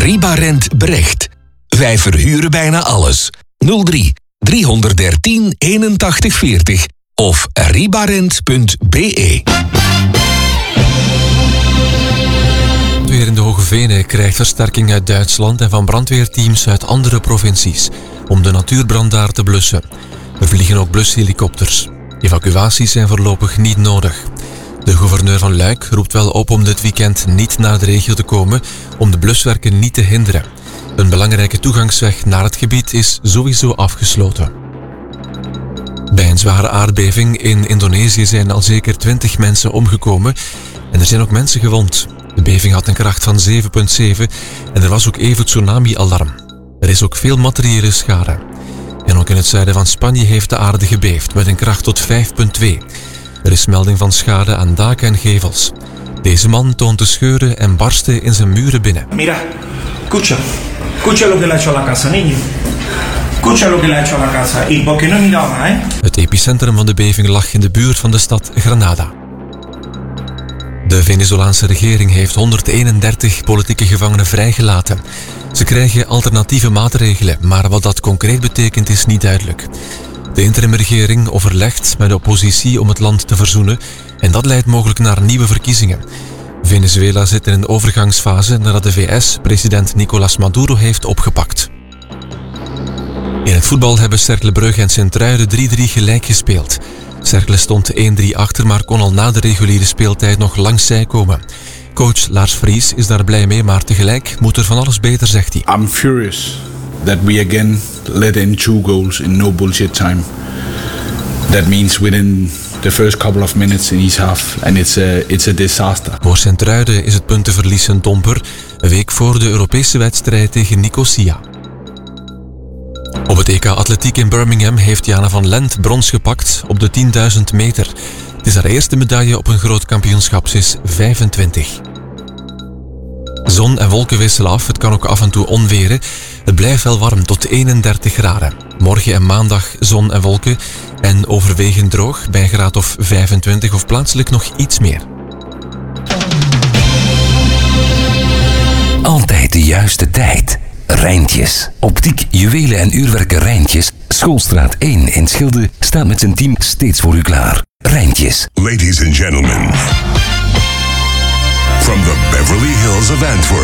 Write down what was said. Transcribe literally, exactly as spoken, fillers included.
Ribarent Brecht. Wij verhuren bijna alles. nul drie driehonderddertien eenentachtig veertig of ribarent punt b e. Weer in de Hoge Venen krijgt versterking uit Duitsland en van brandweerteams uit andere provincies om de natuurbrand daar te blussen. Er vliegen ook blushelikopters. Evacuaties zijn voorlopig niet nodig. De gouverneur van Luik roept wel op om dit weekend niet naar de regio te komen om de bluswerken niet te hinderen. Een belangrijke toegangsweg naar het gebied is sowieso afgesloten. Bij een zware aardbeving in Indonesië zijn al zeker twintig mensen omgekomen en er zijn ook mensen gewond. De beving had een kracht van zeven komma zeven en er was ook even tsunami-alarm. Er is ook veel materiële schade. En ook in het zuiden van Spanje heeft de aarde gebeefd met een kracht tot vijf komma twee. Er is melding van schade aan daken en gevels. Deze man toont de scheuren en barsten in zijn muren binnen. Mira, escucha. Escucha lo que le ha hecho a la casa, niño. Escucha lo que le ha hecho a la casa. Y porque no miraba, eh? Het epicentrum van de beving lag in de buurt van de stad Granada. De Venezolaanse regering heeft honderdeenendertig politieke gevangenen vrijgelaten. Ze krijgen alternatieve maatregelen, maar wat dat concreet betekent is niet duidelijk. De interimregering overlegt met de oppositie om het land te verzoenen en dat leidt mogelijk naar nieuwe verkiezingen. Venezuela zit in een overgangsfase nadat de V S president Nicolás Maduro heeft opgepakt. In het voetbal hebben Cercle Brugge en Sint-Truiden drie drie gelijk gespeeld. Cercle stond één drie achter, maar kon al na de reguliere speeltijd nog langs zij komen. Coach Lars Vries is daar blij mee, maar tegelijk moet er van alles beter, zegt hij. I'm furious that we again let in two goals in no bullshit time. That means within the first couple of minutes in each half and it's a, it's a disaster. Voor Sint-Truiden is het puntenverlies een domper, een week voor de Europese wedstrijd tegen Nicosia. Op het E K Atletiek in Birmingham heeft Jana van Lent brons gepakt op de tienduizend meter. Het is haar eerste medaille op een groot kampioenschap, ze is vijfentwintig. Zon en wolken wisselen af, het kan ook af en toe onweren. Het blijft wel warm tot eenendertig graden. Morgen en maandag zon en wolken en overwegend droog bij een graad of vijfentwintig of plaatselijk nog iets meer. Altijd de juiste tijd. Rijntjes. Optiek, juwelen en uurwerken Rijntjes. Schoolstraat één in Schilde staat met zijn team steeds voor u klaar. Rijntjes. Ladies and gentlemen, from the Beverly Hills of Antwerp,